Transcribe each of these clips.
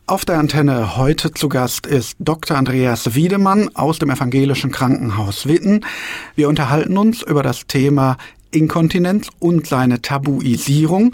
Auf der Antenne heute zu Gast ist Dr. Andreas Wiedemann aus dem Evangelischen Krankenhaus Witten. Wir unterhalten uns über das Thema Inkontinenz und seine Tabuisierung.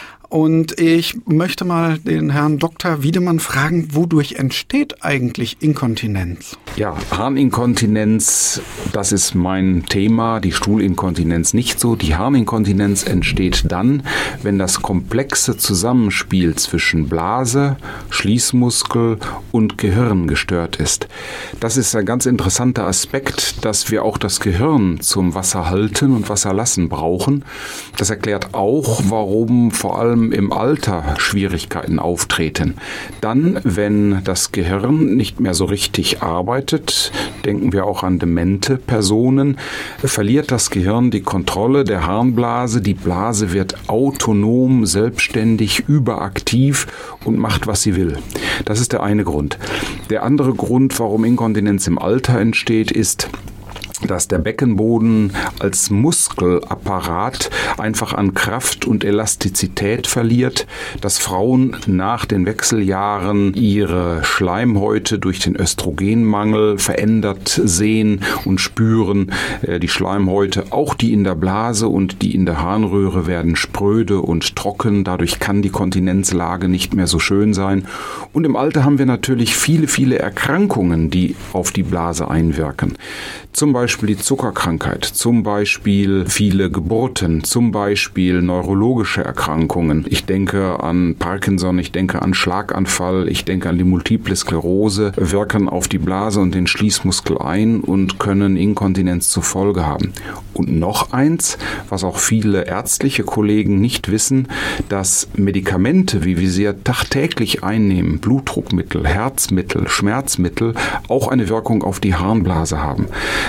Und ich möchte mal den Herrn Dr. Wiedemann fragen, wodurch entsteht eigentlich Inkontinenz? Ja, Harninkontinenz, das ist mein Thema, die Stuhlinkontinenz nicht so. Die Harninkontinenz entsteht dann, wenn das komplexe Zusammenspiel zwischen Blase, Schließmuskel und Gehirn gestört ist. Das ist ein ganz interessanter Aspekt, dass wir auch das Gehirn zum Wasserhalten und Wasserlassen brauchen. Das erklärt auch, warum vor allem im Alter Schwierigkeiten auftreten. Dann, wenn das Gehirn nicht mehr so richtig arbeitet, denken wir auch an demente Personen, verliert das Gehirn die Kontrolle der Harnblase. Die Blase wird autonom, selbstständig, überaktiv und macht, was sie will. Das ist der eine Grund. Der andere Grund, warum Inkontinenz im Alter entsteht, ist, dass der Beckenboden als Muskelapparat einfach an Kraft und Elastizität verliert, dass Frauen nach den Wechseljahren ihre Schleimhäute durch den Östrogenmangel verändert sehen und spüren. Die Schleimhäute, auch die in der Blase und die in der Harnröhre, werden spröde und trocken. Dadurch kann die Kontinenzlage nicht mehr so schön sein. Und im Alter haben wir natürlich viele Erkrankungen, die auf die Blase einwirken. Zum Beispiel die Zuckerkrankheit, zum Beispiel viele Geburten, zum Beispiel neurologische Erkrankungen. Ich denke an Parkinson, ich denke an Schlaganfall, ich denke an die Multiple Sklerose, wirken auf die Blase und den Schließmuskel ein und können Inkontinenz zur Folge haben. Und noch eins, was auch viele ärztliche Kollegen nicht wissen, dass Medikamente, wie wir sie ja tagtäglich einnehmen, Blutdruckmittel, Herzmittel, Schmerzmittel, auch eine Wirkung auf die Harnblase haben.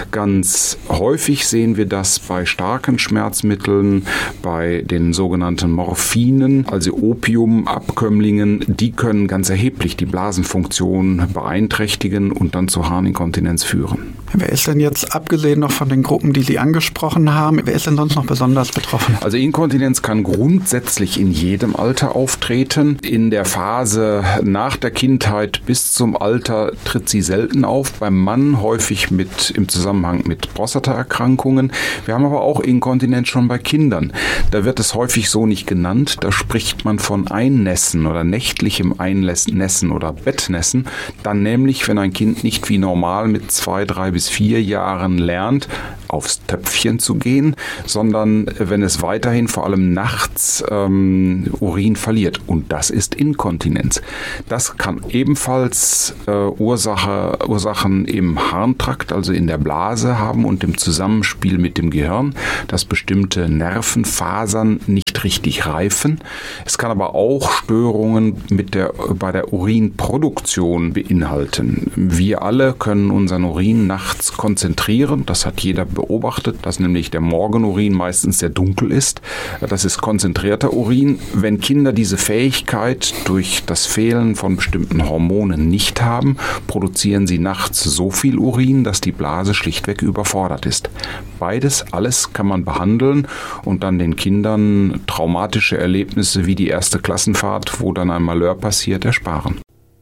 Ganz häufig sehen wir das bei starken Schmerzmitteln, bei den sogenannten Morphinen, also Opiumabkömmlingen. Die können ganz erheblich die Blasenfunktion beeinträchtigen und dann zur Harninkontinenz führen. Wer ist denn jetzt, abgesehen noch von den Gruppen, die Sie angesprochen haben, wer ist denn sonst noch besonders betroffen? Also Inkontinenz kann grundsätzlich in jedem Alter auftreten. In der Phase nach der Kindheit bis zum Alter tritt sie selten auf. Beim Mann häufig im Zusammenhang mit Prostataerkrankungen. Wir haben aber auch Inkontinenz schon bei Kindern. Da wird es häufig so nicht genannt. Da spricht man von Einnässen oder nächtlichem Einnässen oder Bettnässen. Dann nämlich, wenn ein Kind nicht wie normal mit 2, 3 bis 4 Jahren lernt, aufs Töpfchen zu gehen, sondern wenn es weiterhin vor allem nachts Urin verliert. Und das ist Inkontinenz. Das kann ebenfalls Ursachen im Harntrakt, also in der Blase haben und im Zusammenspiel mit dem Gehirn, dass bestimmte Nervenfasern nicht richtig reifen. Es kann aber auch Störungen bei der Urinproduktion beinhalten. Wir alle können unseren Urin nachts konzentrieren. Das hat jeder beobachtet, dass nämlich der Morgenurin meistens sehr dunkel ist. Das ist konzentrierter Urin. Wenn Kinder diese Fähigkeit durch das Fehlen von bestimmten Hormonen nicht haben, produzieren sie nachts so viel Urin, dass die Blase schlichtweg überfordert ist. Alles kann man behandeln und dann den Kindern traumatische Erlebnisse wie die erste Klassenfahrt, wo dann ein Malheur passiert, ersparen.